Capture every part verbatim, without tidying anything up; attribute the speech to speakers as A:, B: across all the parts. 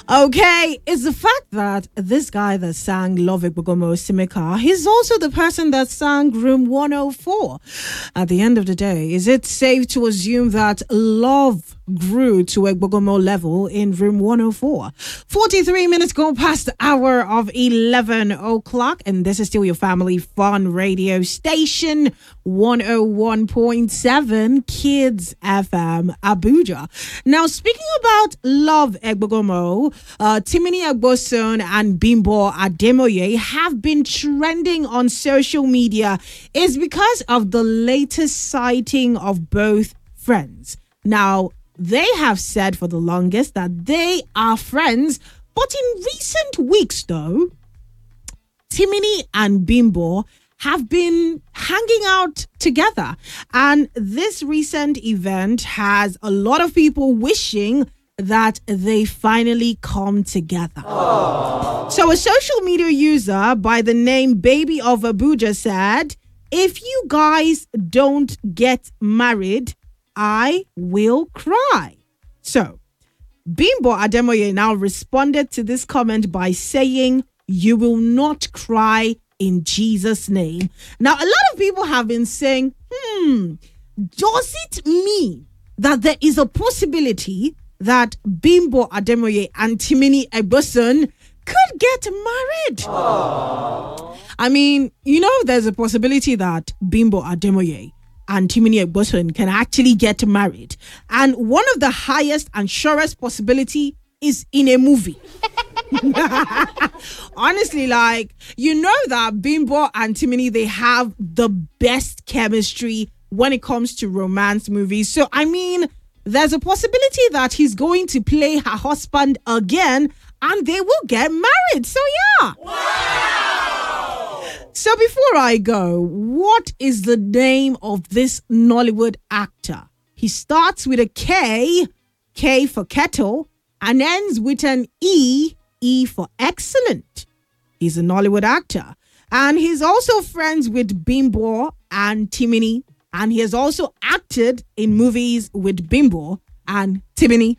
A: Okay, it's the fact that this guy that sang Love Igbogomo Simeka, he's also the person that sang Room one oh four. At the end of the day, is it safe to assume that love grew to Igbogomo level in Room one oh four? forty-three minutes go past the hour of eleven o'clock, and this is still your family fun radio station, one oh one point seven Kids F M Abuja. Now, speaking about Love Igbogomo, uh, Timini Agboson and Bimbo Ademoye have been trending on social media is because of the latest sighting of both friends. Now, they have said for the longest that they are friends, but in recent weeks, though, Timini and Bimbo have been hanging out together. And this recent event has a lot of people wishing that they finally come together. Aww. So a social media user by the name Baby of Abuja said, if you guys don't get married, I will cry. So Bimbo Ademoye now responded to this comment by saying, you will not cry in Jesus' name. Now, a lot of people have been saying, hmm, does it mean that there is a possibility that Bimbo Ademoye and Timini Egboson could get married? Aww. I mean, you know, there's a possibility that Bimbo Ademoye and Timini Egboson can actually get married. And one of the highest and surest possibility is in a movie. Honestly, like, you know that Bimbo and Timini, they have the best chemistry when it comes to romance movies. So, I mean, there's a possibility that he's going to play her husband again and they will get married. So, yeah. Wow! So, before I go, what is the name of this Nollywood actor? He starts with a K, K for kettle, and ends with an E, E for excellent. He's a Nollywood actor. And he's also friends with Bimbo and Timini. And he has also acted in movies with Bimbo and Timini.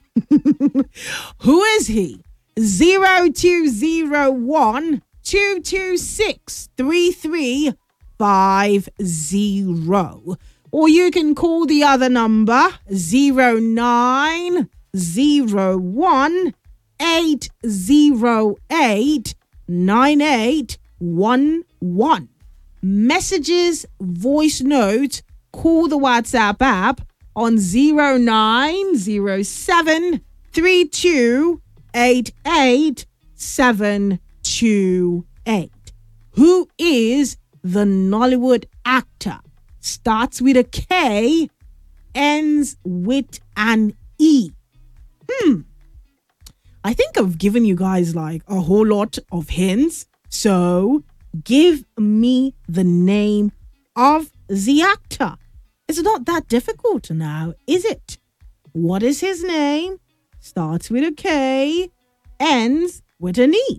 A: Who is he? zero two zero one, two two six, three three five zero. Or you can call the other number zero nine zero one eight zero eight nine eight one one. Messages, voice note, call the WhatsApp app on zero nine zero seven three two eight eight seven two eight. Who is the Nollywood actor? Starts with a K, ends with an E. Hmm. I think I've given you guys like a whole lot of hints. So give me the name of the actor. It's not that difficult now, is it? What is his name? Starts with a K, ends with an E.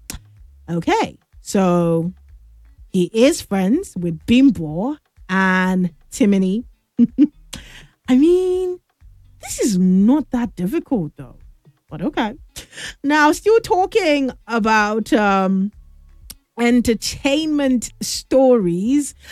A: Okay, so he is friends with Bimbo and Timini. I mean, this is not that difficult though. But okay. Now, still talking about um, entertainment stories.